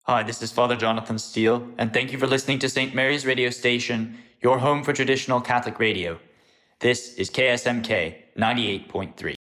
Hi, this is Father Jonathan Steele, and thank you for listening to St. Mary's Radio Station, your home for traditional Catholic radio. This is KSMK 98.3.